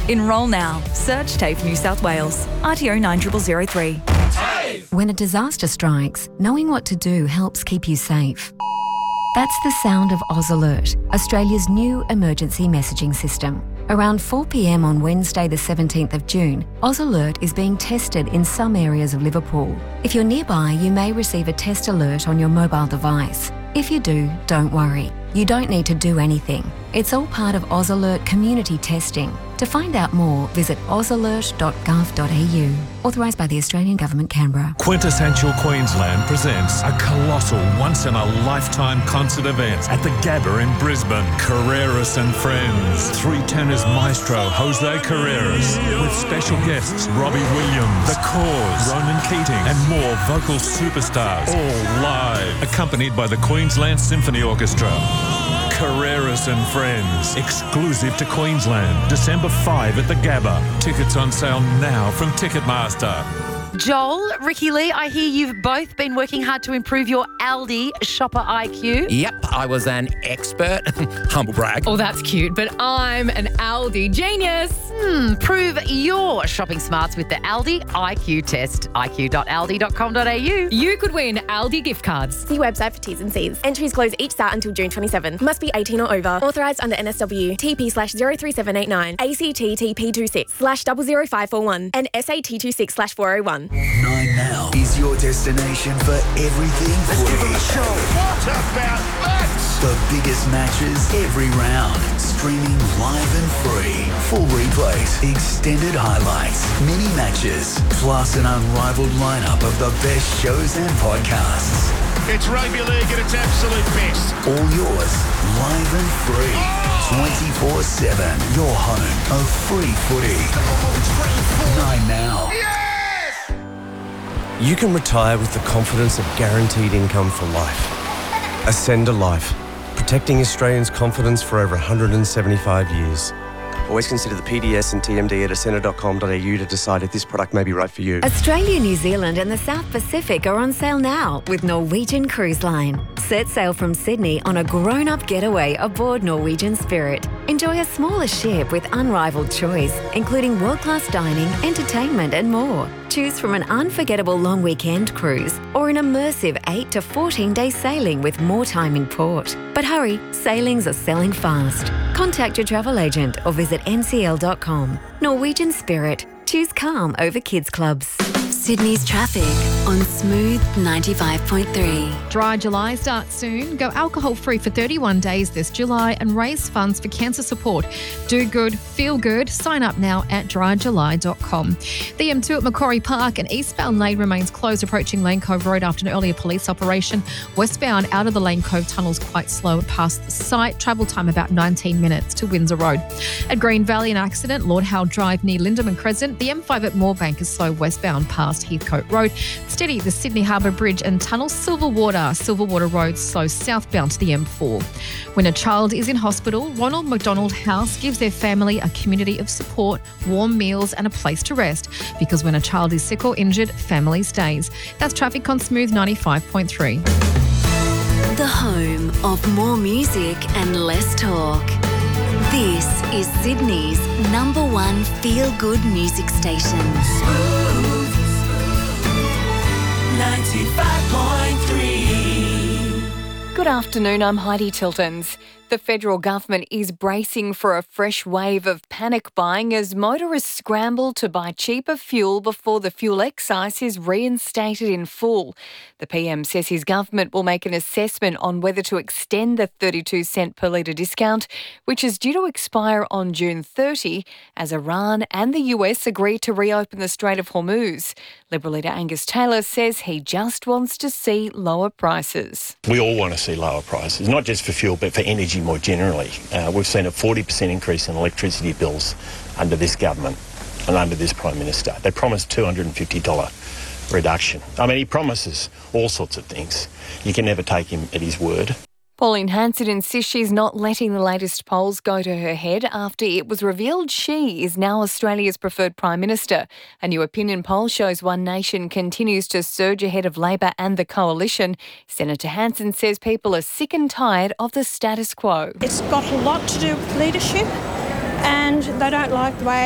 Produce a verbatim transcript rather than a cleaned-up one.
Enrol now. Search TAFE New South Wales. R T O nine zero zero zero three. When a disaster strikes, knowing what to do helps keep you safe. That's the sound of Oz Alert, Australia's new emergency messaging system. Around four p m on Wednesday the seventeenth of June, Oz Alert is being tested in some areas of Liverpool. If you're nearby, you may receive a test alert on your mobile device. If you do, don't worry. You don't need to do anything. It's all part of Oz Alert community testing. To find out more, visit oz alert dot gov dot a u. Authorised by the Australian Government, Canberra. Quintessential Queensland presents a colossal once-in-a-lifetime concert event at the Gabba in Brisbane. Carreras and Friends. Three tenors maestro Jose Carreras with special guests Robbie Williams, The Cause, Ronan Keating and more vocal superstars. All live. Accompanied by the Queensland Symphony Orchestra. Carreras and Friends, exclusive to Queensland, December fifth at the Gabba. Tickets on sale now from Ticketmaster. Joel, Ricky Lee, I hear you've both been working hard to improve your Aldi shopper I Q. Yep, I was an expert. Humble brag. Oh, that's cute, but I'm an Aldi genius. Hmm, prove your shopping smarts with the Aldi I Q test. I Q dot aldi dot com dot a u. You could win Aldi gift cards. See website for T's and C's. Entries close each start until June twenty-seventh. Must be eighteen or over. Authorised under N S W. T P slash zero three seven eight nine. A C T T P two six slash zero zero five four one. And S A T two six slash four oh one. Nine Now is your destination for everything footy. Show. What about that? The biggest matches every round. Streaming live and free. Full replays, extended highlights, mini matches, plus an unrivaled lineup of the best shows and podcasts. It's rugby league at its absolute best. All yours, live and free. twenty-four seven. Your home of free footy. Nine Now. You can retire with the confidence of guaranteed income for life. Ascend a Life, protecting Australians' confidence for over one hundred seventy-five years. Always consider the P D S and T M D at ascender dot com dot a u to decide if this product may be right for you. Australia, New Zealand and the South Pacific are on sale now with Norwegian Cruise Line. Set sail from Sydney on a grown-up getaway aboard Norwegian Spirit. Enjoy a smaller ship with unrivaled choice, including world-class dining, entertainment and more. Choose from an unforgettable long weekend cruise or an immersive eight to fourteen day sailing with more time in port. But hurry, sailings are selling fast. Contact your travel agent or visit n c l dot com. Norwegian Spirit. Choose calm over kids clubs. Sydney's traffic on Smooth ninety-five point three. Dry July starts soon. Go alcohol-free for thirty-one days this July and raise funds for cancer support. Do good, feel good. Sign up now at dry july dot com. The M two at Macquarie Park and eastbound lane remains closed approaching Lane Cove Road after an earlier police operation. Westbound out of the Lane Cove tunnels quite slow past the site. Travel time about nineteen minutes to Windsor Road. At Green Valley, an accident. Lord Howe Drive near Lindeman Crescent. The M five at Moorebank is slow westbound past Heathcote Road. Steady at the Sydney Harbour Bridge and Tunnel. Silverwater, Silverwater Road slow southbound to the M four. When a child is in hospital, Ronald McDonald House gives their family a community of support, warm meals and a place to rest. Because when a child is sick or injured, family stays. That's traffic on Smooth ninety-five point three. The home of more music and less talk. This is Sydney's number one feel-good music station. Smooth ninety-five point three. Good afternoon, I'm Heidi Tiltons. The federal government is bracing for a fresh wave of panic buying as motorists scramble to buy cheaper fuel before the fuel excise is reinstated in full. The P M says his government will make an assessment on whether to extend the thirty-two cent per litre discount, which is due to expire on June thirtieth, as Iran and the U S agree to reopen the Strait of Hormuz. Liberal leader Angus Taylor says he just wants to see lower prices. We all want to see lower prices, not just for fuel, but for energy more generally. Uh, we've seen a forty percent increase in electricity bills under this government and under this Prime Minister. They promised two hundred fifty dollars reduction. I mean, he promises all sorts of things. You can never take him at his word. Pauline Hanson insists she's not letting the latest polls go to her head after it was revealed she is now Australia's preferred Prime Minister. A new opinion poll shows One Nation continues to surge ahead of Labor and the Coalition. Senator Hanson says people are sick and tired of the status quo. It's got a lot to do with leadership and they don't like the way